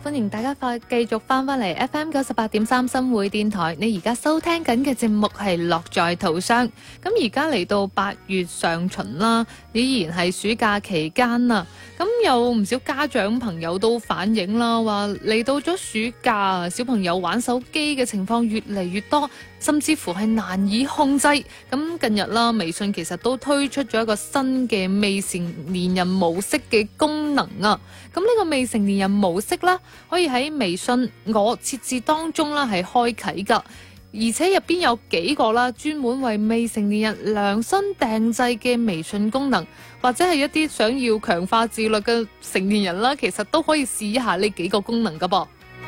歡迎大家繼續翻嚟 FM 98.3新會電台。你而家收聽緊嘅節目係樂在途上。咁而家嚟到8月上旬啦，依然係暑假期間啦。咁有唔少家長朋友都反映啦，話嚟到咗暑假，小朋友玩手機嘅情況越嚟越多，甚至乎係難以控制。咁近日啦，微信其實都推出咗一個新嘅未成年人模式嘅功能啊。咁呢個未成年人模式啦，可以喺微信我設置當中啦係開啟噶，而且入邊有幾個啦專門為未成年人量身訂製嘅微信功能，或者係一啲想要強化自律嘅成年人啦，其實都可以試一下呢幾個功能噶噃。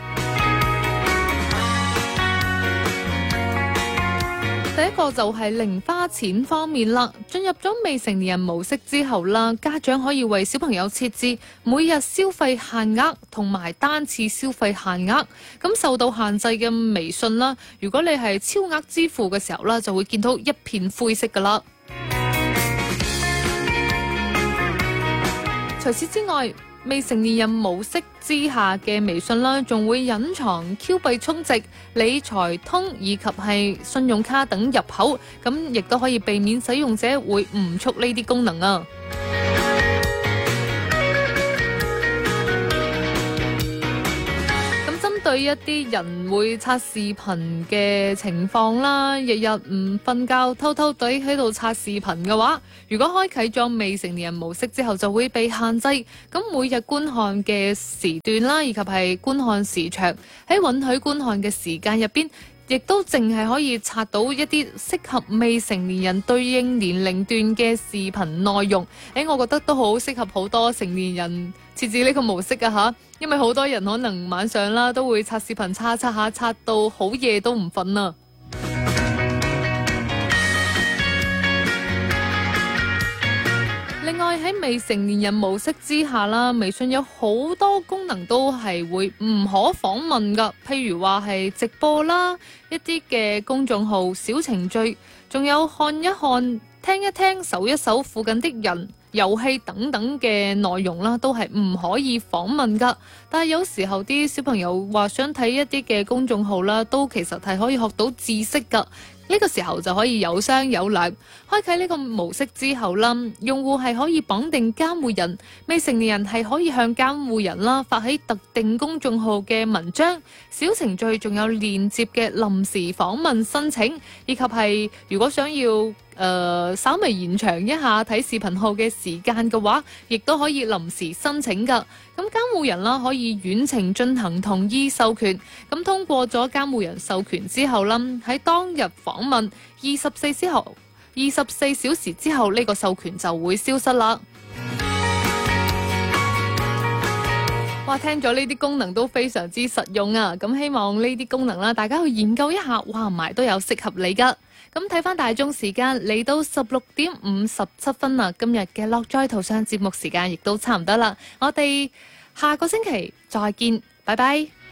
第一個就係零花錢方面啦，進入咗未成年人模式之後啦，家長可以為小朋友設置每日消費限額同埋單次消費限額。咁受到限制嘅微信啦，如果你係超額支付嘅時候啦，就會見到一片灰色噶啦。除此之外，未成年人模式之下嘅微信啦，仲會隱藏 Q 幣充值、理財通以及係信用卡等入口，咁亦都可以避免使用者會誤觸呢啲功能啊。對一啲人會刷視頻嘅情況啦，日日唔瞓覺偷偷地喺度刷視頻嘅話，如果開啟咗未成年人模式之後，就會被限制。咁每日觀看嘅時段啦，以及係觀看時長，喺允許觀看嘅時間入邊，亦都淨係可以刷到一啲適合未成年人對應年齡段嘅視頻內容。我覺得都好適合好多成年人設置呢個模式啊吓，因為好多人可能晚上啦都會刷視頻刷到好夜都唔瞓啊。另外喺未成年人模式之下啦，微信有好多功能都係會唔可訪問噶，譬如話係直播啦，一啲嘅公眾號小程序，仲有看一看、聽一聽、搜一搜附近的人、遊戲等等嘅內容啦，都係唔可以訪問噶。但係有時候啲小朋友話想睇一啲嘅公眾號啦，都其實係可以學到知識噶。呢個時候就可以有商有量。開啟呢個模式之後啦，用戶係可以綁定監護人，未成年人係可以向監護人啦發起特定公眾號嘅文章、小程序，仲有連接嘅臨時訪問申請，以及係如果想要稍微延長一下睇視頻號嘅時間嘅話，亦都可以臨時申請噶。咁監護人啦可以遠程進行同意授權，咁通過咗監護人授權之後啦，喺當日訪問24小時之後呢個授權就會消失啦。哇，聽咗呢啲功能都非常之實用啊！咁希望呢啲功能啦，大家去研究一下，哇，唔埋都有適合你噶。咁睇翻大鐘時間嚟到16:57啦，今日嘅樂在途上節目時間亦都差唔多啦，我哋下個星期再見，拜拜。